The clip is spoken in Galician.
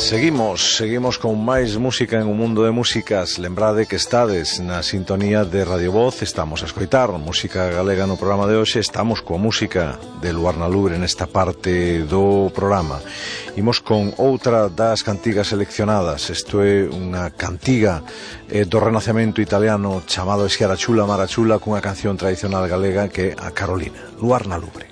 Seguimos con máis música en un mundo de músicas. Lembrade que estades na sintonía de Radio Voz. Estamos a escoitar música galega no programa de hoxe. Estamos coa música de Luar na Lubre nesta parte do programa. Imos con outra das cantigas seleccionadas. Isto é unha cantiga do Renacemento italiano chamado Schiarachula Marachula, cunha canción tradicional galega que é a Carolina. Luar na Lubre.